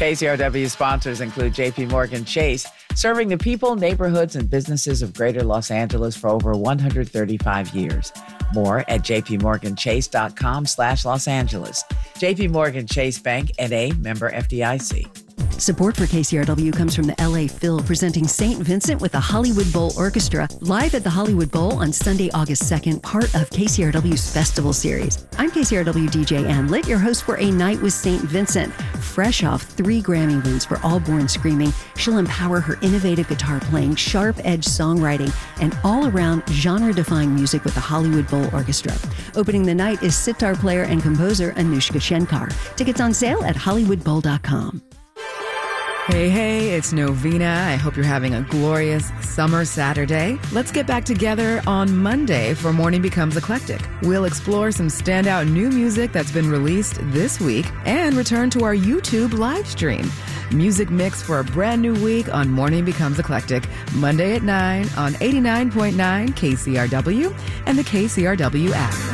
KCRW sponsors include JP Morgan Chase, serving the people, neighborhoods, and businesses of greater Los Angeles for over 135 years. More at jpmorganchase.com/Los Angeles. JP Morgan Chase Bank, N.A., member FDIC. Support for KCRW comes from the LA Phil, presenting St. Vincent with the Hollywood Bowl Orchestra, live at the Hollywood Bowl on Sunday, August 2nd, part of KCRW's festival series. I'm KCRW DJ Ann Litt, your host for A Night with St. Vincent. Fresh off 3 Grammy wins for All Born Screaming, she'll empower her innovative guitar playing, sharp-edged songwriting, and all-around genre-defying music with the Hollywood Bowl Orchestra. Opening the night is sitar player and composer Anushka Shenkar. Tickets on sale at hollywoodbowl.com. Hey, it's Novena. I hope you're having a glorious summer Saturday. Let's get back together on Monday for Morning Becomes Eclectic. We'll explore some standout new music that's been released this week and return to our YouTube live stream. Music mix for a brand new week on Morning Becomes Eclectic, Monday at 9 on 89.9 KCRW and the KCRW app.